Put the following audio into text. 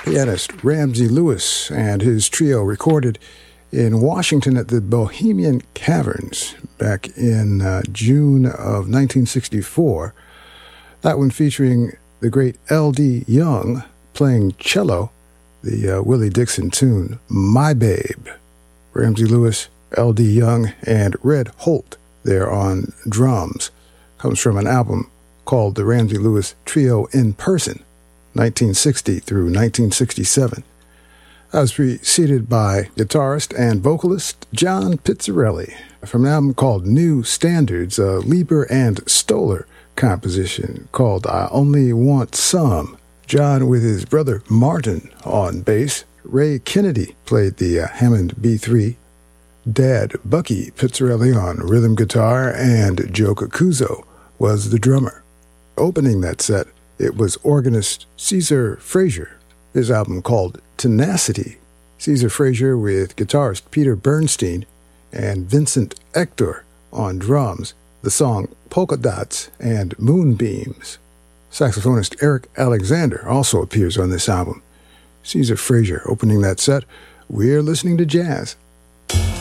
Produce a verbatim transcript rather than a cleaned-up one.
pianist Ramsey Lewis and his trio recorded in Washington at the Bohemian Caverns back in uh, June of nineteen sixty-four. That one featuring the great L D Young playing cello, the uh, Willie Dixon tune, My Babe. Ramsey Lewis, L D Young, and Red Holt there on drums. Comes from an album called the Ramsey Lewis Trio in Person, nineteen sixty through nineteen sixty-seven. I was preceded by guitarist and vocalist John Pizzarelli from an album called New Standards, a Lieber and Stoller composition called I Only Want Some. John with his brother Martin on bass. Ray Kennedy played the uh, Hammond B three. Dad Bucky Pizzarelli on rhythm guitar, and Joe Cacuzo was the drummer. Opening that set, it was organist Caesar Frazier. His album called Tenacity. Caesar Frazier with guitarist Peter Bernstein and Vincent Ector on drums. The song Polka Dots and Moonbeams. Saxophonist Eric Alexander also appears on this album. Caesar Frazier opening that set. We're listening to jazz